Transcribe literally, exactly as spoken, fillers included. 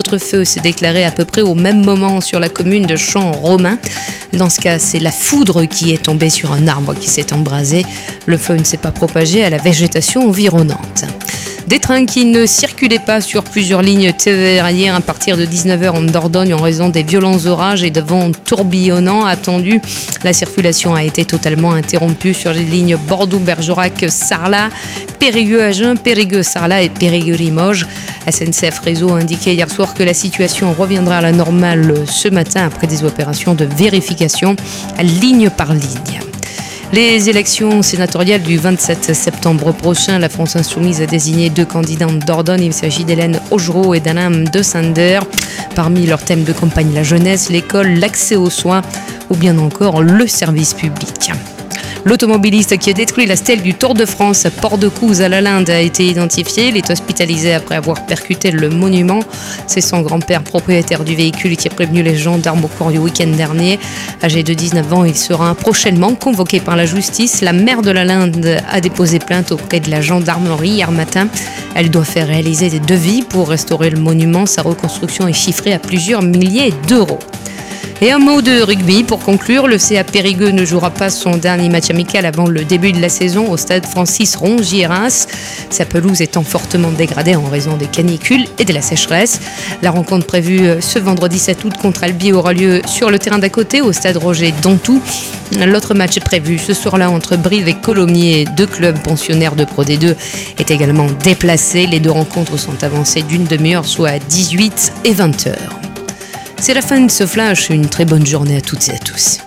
autre feu s'est déclaré à peu près au même moment sur la commune de Champ-Romain. Dans ce cas, c'est la foudre qui est tombée sur un arbre qui s'est embrasé. Le feu ne s'est pas propagé à la végétation environnante. Des trains qui ne circulaient pas sur plusieurs lignes T E R hier à partir de dix-neuf heures en Dordogne en raison des violents orages et de vents tourbillonnants attendus. La circulation a été totalement interrompue sur les lignes Bordeaux-Bergerac-Sarlat, Périgueux-Agen, Périgueux-Sarlat et Périgueux-Limoges. S N C F Réseau a indiqué hier soir que la situation reviendra à la normale ce matin après des opérations de vérification ligne par ligne. Les élections sénatoriales du vingt-sept septembre prochain, la France Insoumise a désigné deux candidats en Dordogne. Il s'agit d'Hélène Augereau et d'Alain de Sander. Parmi leurs thèmes de campagne, la jeunesse, l'école, l'accès aux soins ou bien encore le service public. L'automobiliste qui a détruit la stèle du Tour de France à Port-de-Couze à la Linde a été identifié. Il est hospitalisé après avoir percuté le monument. C'est son grand-père, propriétaire du véhicule, qui a prévenu les gendarmes au cours du week-end dernier. Âgé de dix-neuf ans, il sera prochainement convoqué par la justice. La maire de la Linde a déposé plainte auprès de la gendarmerie hier matin. Elle doit faire réaliser des devis pour restaurer le monument. Sa reconstruction est chiffrée à plusieurs milliers d'euros. Et un mot de rugby pour conclure. Le C A Périgueux ne jouera pas son dernier match amical avant le début de la saison au stade Francis Rongier-Reims. Sa pelouse étant fortement dégradée en raison des canicules et de la sécheresse. La rencontre prévue ce vendredi sept août contre Albi aura lieu sur le terrain d'à côté au stade Roger Dantou. L'autre match prévu ce soir-là entre Brive et Colomiers, deux clubs pensionnaires de Pro D deux, est également déplacé. Les deux rencontres sont avancées d'une demi-heure, soit à dix-huit et vingt heures. C'est la fin de ce flash. Une très bonne journée à toutes et à tous.